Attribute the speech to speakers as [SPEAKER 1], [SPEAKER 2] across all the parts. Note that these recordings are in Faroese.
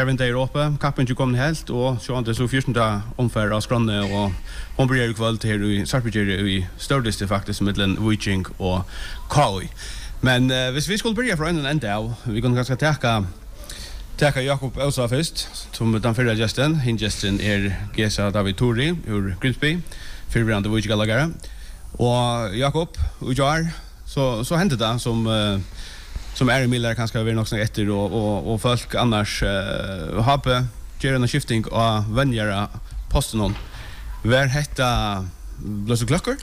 [SPEAKER 1] Ervin i Europa, kappen ikke kom helt, og så han det så 14. omfær av Skranne, og hun blir i kveld her i Sarpsborg i størrelse faktisk, mellom Viking og KI. Men hvis vi skulle begynne fra en enda av, vi kunne ganske takke Jakob Åsa først, som den første gjesten. Hinn-gjesten Gesa David Tori ur Grimsby, fyrbrande Viking-allagere. Og Jakob, Ujar, så hendte det som Miller kanskje vil nok snakke etter, og folk annars har gjør en skifting av vennjere posten. Hva hette blåse klokker?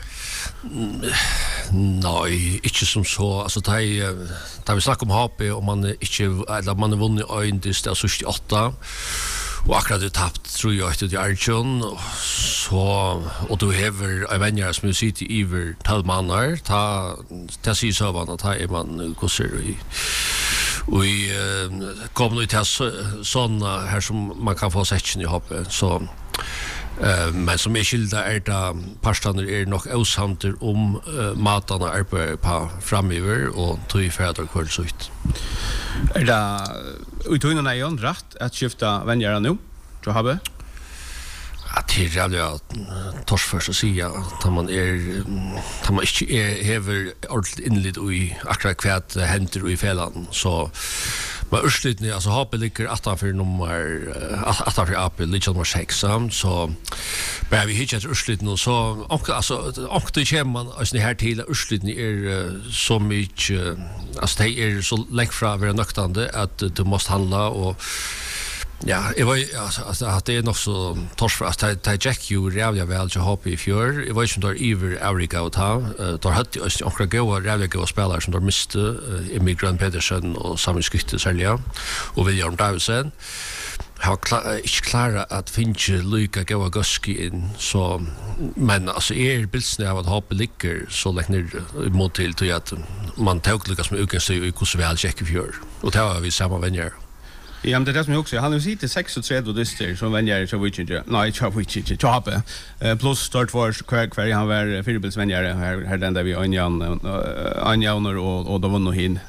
[SPEAKER 2] Nei, ikke som så. Altså, da vi snakker om HP, og man er vunnet øyndist av 78, og akkurat du tapt, tror jeg, etter til Arjun, og du hever en venner som sitter i over 12 manner, til sier søvann at her man gosser og kommer nå til sånn her som man kan få sekken i HP, så men som skilda det parstander nok aushanter om matene arbeider på framiver og tog i fredag kveld så ut.
[SPEAKER 1] Det utøynene rett at skifta vennjere nå, tror jeg habe?
[SPEAKER 2] Ja, det jævlig tors først å si at man ikke hever ordentlig innlitt i akkurat hva henter i felene, så men urslutning, altså HP ligger 18 for AP, ligger nummer 6, så bare vi hittar etter urslutning, så omkring kommer man her til at urslutning så mye, altså det så lengt fra å være nøktende at du måste handla, og ja, jeg var altså at det nok så tors for at det gikk jo rævlig vel til HP i fjør. Jeg var ikke som der iver Aurika å ta. Der hadde jeg omkring rævlig gode spillere som der miste Emil Pedersen og Samuel Skytte særlig, og William Davidsen. Jeg var ikke klar at finne lykke gode gøske inn, så, men altså bildsene av at HP ligger så lenge ned imot til at man tok lykkes med ukenstig i hvordan vel gikk i fjør. Og det var vi samme venner.
[SPEAKER 1] Ja, men det er det som jeg også sier. Han har jo sitt 36 dyster som vennjere til Viking. Nei, ikke Viking, til HP. Pluss start for hver han var firebilsvennjere her den der vi Anjauner og da vunnet hin.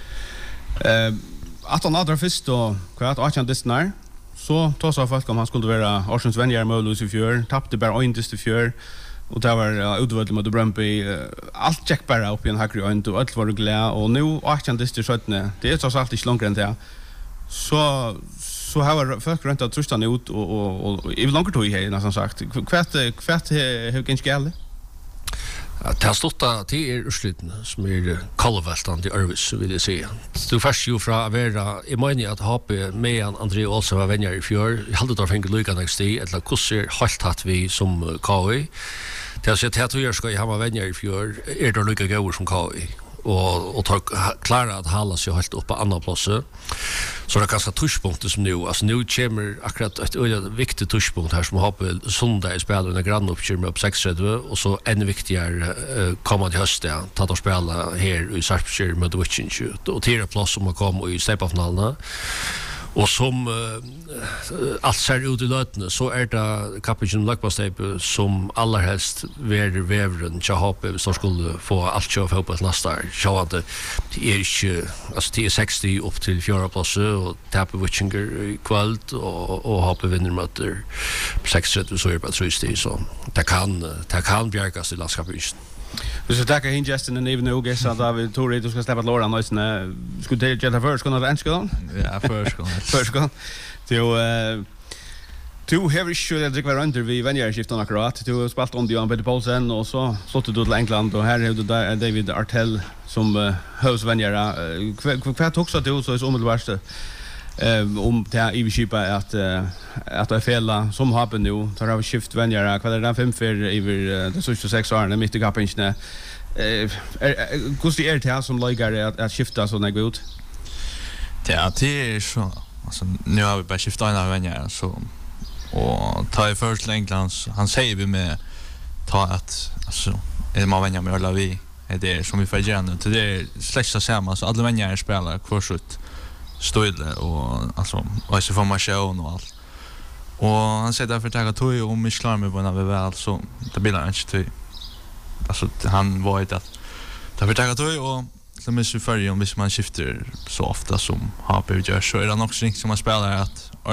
[SPEAKER 1] At han hadde først og hva at 18 dysten her, så tog seg folk om han skulle være Årsens vennjere med Løs i fjør, tappte bare 1 dyst i fjør, og det var utvalget med Brømpi. Alt gikk bare opp i en hakre øyne, og alt var glede, og nå 18 dyster 17, det tross alt ikke langere enn det. Så har folk rundt at trustan ut og i langer tog her, nesten sagt. Hva har ikke gale?
[SPEAKER 2] Det har stått til ursluten som kallveltende i Ørvis, vil jeg si. Du først jo fra å være, jeg mener at HP med André Olsen var venner i fjør. Jeg hadde da fengt lykkende sti, eller hvordan halt hatt vi som KI. Til å si at jeg skal ha venner i fjør, det lykke gøy som KI. Og klara at hala seg helt opp på andre plasser. Så det ganske tushpunkter som nå. Altså nå kommer akkurat et viktig tushpunkt her som har på sundag i spillet under grannoppkjør med opp 36, og så enda viktigere kommer til høstet, tatt å spille her i Sarpsborg med Viking. Og til plass som har kommet i Steipa-finalene. Og som alt ser ut i løtene, så det kappen Løkbasteipet som aller helst veveren til HP hvis de skulle få alt kjøp på et neste år. Så at det ikke, altså det 60 opp til 4. plass, og taper Vikinger i kveld, og HP vinner møter 36, så på 30, så det kan bjerkes i landskapet.
[SPEAKER 1] Hvis vi takker hinn-gjesten en even og Gesa David Tori, du skal slippe at låra nøysene. Skulle du gjøre det først, skulle du ønske den?
[SPEAKER 3] Ja, først.
[SPEAKER 1] Du har ikke drikke hver under vi vennjæreskiften akkurat. Du har spalt om Johan Peter Poulsen, og så sluttet du til England, og her har du David Artell som høvsvennjære. Hva tok så til så umiddelbart om det i Vikipa at det fela som happen nu tar av skift vennjere hva den 5 for over de 6 årene midt i kappingene hvordan det som løygere at skifta sånn jeg ut?
[SPEAKER 3] Ja, det så altså, nu har vi bare skiftet en av vennjere så, og ta i først til England han sier vi med ta at altså, man vennjere med alle vi det som vi får gjerne til det slett samme så alle vennjere spiller kvarsut stödle och alltså så formation och allt. Och han säger därför att jag tog om mig klar med vad vi väl så det blir inte till. Alltså han var ju att därför att jag tog och som är så för om hvis man skiftar så ofta som HP gör så är det nog ring som man spelar att